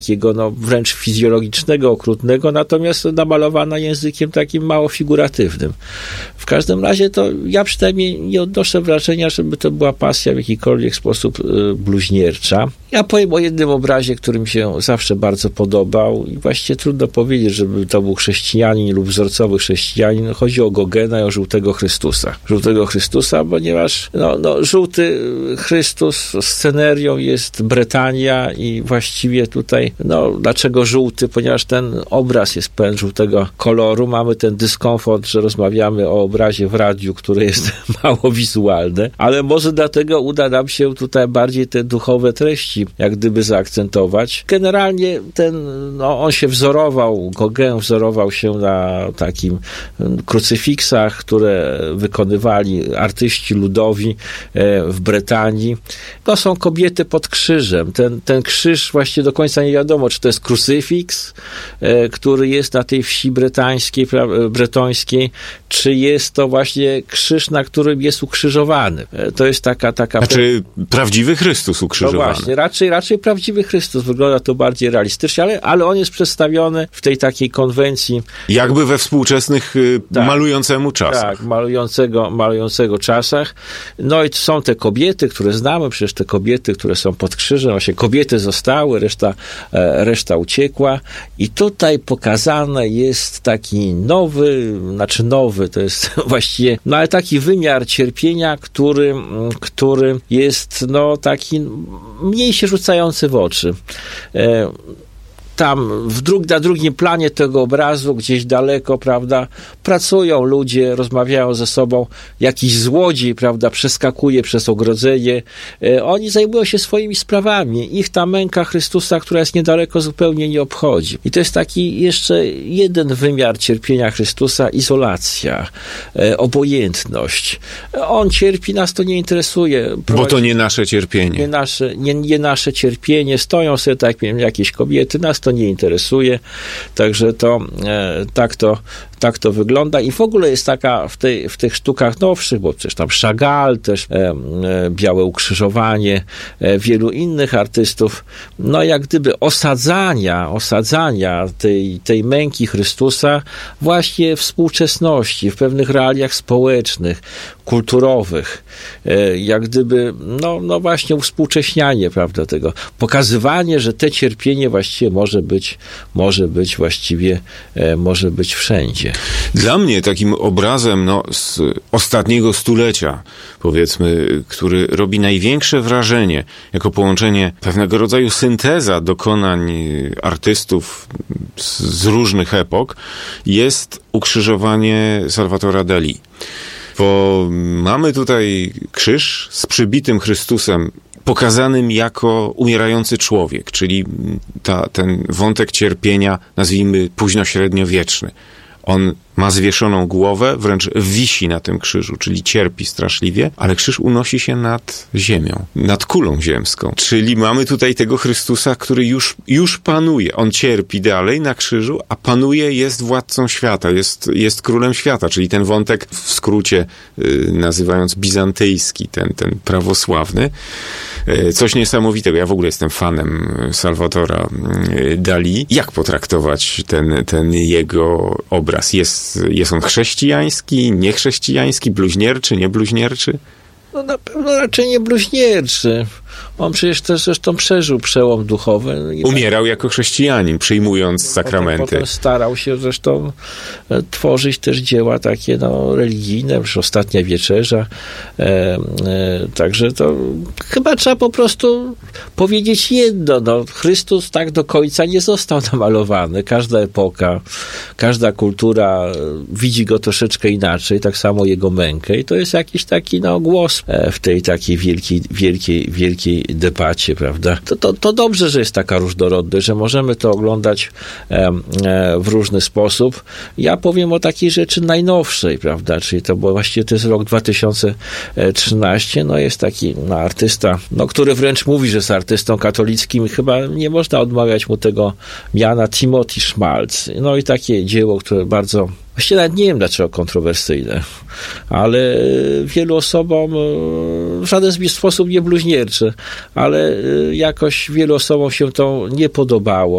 takiego wręcz fizjologicznego, okrutnego, natomiast namalowana językiem takim mało figuratywnym. W każdym razie to ja przynajmniej nie odnoszę wrażenia, żeby to była pasja w jakikolwiek sposób bluźniercza. Ja powiem o jednym obrazie, który mi się zawsze bardzo podobał i właściwie trudno powiedzieć, żeby to był chrześcijanin lub wzorcowy chrześcijanin. Chodzi o Gogena i o Żółtego Chrystusa. Żółtego Chrystusa, ponieważ Żółty Chrystus scenerią jest Bretania i właściwie tutaj, dlaczego żółty? Ponieważ ten obraz jest pełen żółtego koloru. Mamy ten dyskomfort, że rozmawiamy o obrazie w radiu, które jest mało wizualne, ale może dlatego uda nam się tutaj bardziej te duchowe treści jak gdyby zaakcentować. Generalnie on się wzorował, Gauguin wzorował się na takim krucyfiksach, które wykonywali artyści ludowi w Bretanii. To są kobiety pod krzyżem. Ten krzyż właśnie do końca nie wiadomo, czy to jest krucyfiks, który jest na tej wsi bretońskiej, czy jest to właśnie krzyż, na którym jest ukrzyżowany. To jest taka... Znaczy prawdziwy Chrystus ukrzyżowany. No właśnie, raczej prawdziwy Chrystus. Wygląda to bardziej realistycznie, ale on jest przedstawiony w tej takiej konwencji. Jakby we współczesnych malującemu czasach. Tak, malującego czasach. No i są te kobiety, które znamy, przecież te kobiety, które są pod krzyżem, właśnie kobiety zostały, reszta uciekła i tutaj pokazane jest taki nowy, to jest właściwie, ale taki wymiar cierpienia, który jest, taki mniej się rzucający w oczy. Tam na drugim planie tego obrazu, gdzieś daleko, prawda, pracują ludzie, rozmawiają ze sobą, jakiś złodziej, prawda, przeskakuje przez ogrodzenie. Oni zajmują się swoimi sprawami. Ich ta męka Chrystusa, która jest niedaleko, zupełnie nie obchodzi. I to jest taki jeszcze jeden wymiar cierpienia Chrystusa, izolacja, obojętność. On cierpi, nas to nie interesuje. Bo to nie nasze cierpienie. Nie nasze cierpienie. Stoją sobie jakieś kobiety, nas to nie interesuje, także tak to wygląda i w ogóle jest taka w tych sztukach nowszych, bo przecież tam Chagall, też Białe Ukrzyżowanie, wielu innych artystów, jak gdyby osadzania tej męki Chrystusa właśnie w współczesności, w pewnych realiach społecznych, kulturowych, jak gdyby, właśnie uwspółcześnianie, prawda, tego, pokazywanie, że te cierpienie właściwie może być wszędzie. Dla mnie takim obrazem z ostatniego stulecia, powiedzmy, który robi największe wrażenie, jako połączenie, pewnego rodzaju synteza dokonań artystów z różnych epok, jest ukrzyżowanie Salvatora Dalí. Bo mamy tutaj krzyż z przybitym Chrystusem, pokazanym jako umierający człowiek, czyli ten wątek cierpienia, nazwijmy późnośredniowieczny. On ma zwieszoną głowę, wręcz wisi na tym krzyżu, czyli cierpi straszliwie, ale krzyż unosi się nad ziemią, nad kulą ziemską. Czyli mamy tutaj tego Chrystusa, który już panuje. On cierpi dalej na krzyżu, a panuje, jest władcą świata, jest królem świata, czyli ten wątek w skrócie nazywając bizantyjski, ten prawosławny. Coś niesamowitego. Ja w ogóle jestem fanem Salvatora Dalí. Jak potraktować ten jego obraz? Jest on chrześcijański, niechrześcijański, bluźnierczy, niebluźnierczy? Na pewno raczej nie bluźnierczy. On przecież też zresztą przeżył przełom duchowy. Umierał jako chrześcijanin, przyjmując sakramenty. Potem starał się zresztą tworzyć też dzieła takie religijne, już Ostatnia Wieczerza. Także to chyba trzeba po prostu powiedzieć jedno. Chrystus tak do końca nie został namalowany. Każda epoka, każda kultura widzi go troszeczkę inaczej, tak samo jego mękę. I to jest jakiś taki głos w tej takiej wielkiej debacie, prawda? To dobrze, że jest taka różnorodność, że możemy to oglądać w różny sposób. Ja powiem o takiej rzeczy najnowszej, prawda? Czyli to właściwie to jest rok 2013. Jest taki artysta, który wręcz mówi, że jest artystą katolickim. Chyba nie można odmawiać mu tego miana, Timothy Schmalz. I takie dzieło, które bardzo... Właściwie nawet nie wiem, dlaczego kontrowersyjne, ale wielu osobom w żaden sposób nie bluźnierczy, ale jakoś wielu osobom się to nie podobało.